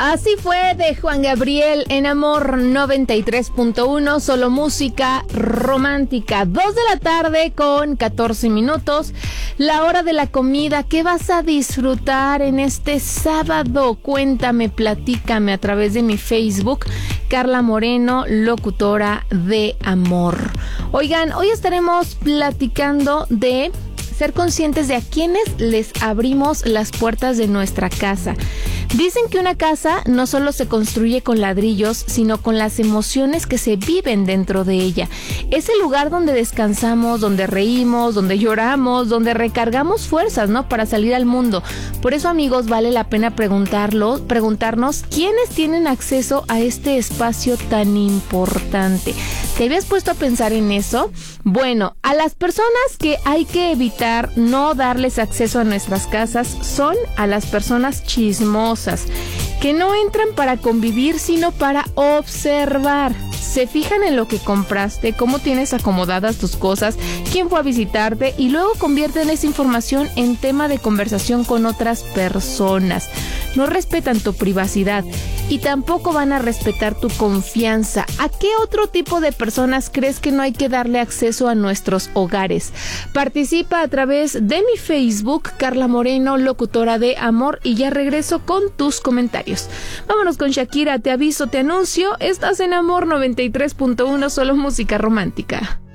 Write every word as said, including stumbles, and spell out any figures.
Así fue de Juan Gabriel en Amor noventa y tres punto uno, solo música romántica. Dos de la tarde con catorce minutos, la hora de la comida. ¿Qué vas a disfrutar en este sábado? Cuéntame, platícame a través de mi Facebook, Carla Moreno, locutora de Amor. Oigan, hoy estaremos platicando de ser conscientes de a quienes les abrimos las puertas de nuestra casa. Dicen que una casa no solo se construye con ladrillos, sino con las emociones que se viven dentro de ella. Es el lugar donde descansamos, donde reímos, donde lloramos, donde recargamos fuerzas, ¿no? Para salir al mundo. Por eso, amigos, vale la pena preguntarlo, preguntarnos quiénes tienen acceso a este espacio tan importante. ¿Te habías puesto a pensar en eso? Bueno, a las personas que hay que evitar no darles acceso a nuestras casas son a las personas chismosas, que no entran para convivir, sino para observar. Se fijan en lo que compraste, cómo tienes acomodadas tus cosas, quién fue a visitarte y luego convierten esa información en tema de conversación con otras personas. No respetan tu privacidad y tampoco van a respetar tu confianza. ¿A qué otro tipo de personas crees que no hay que darle acceso a nuestros hogares? Participa a través de mi Facebook, Carla Moreno, locutora de Amor, y ya regreso con tus comentarios. Vámonos con Shakira, te aviso, te anuncio, estás en Amor noventa y tres punto uno, solo música romántica.